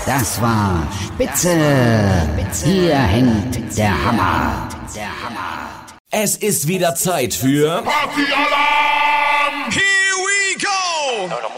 Das war Spitze. Hier hängt der Hammer. Es ist wieder Zeit für Partyalarm! Here we go!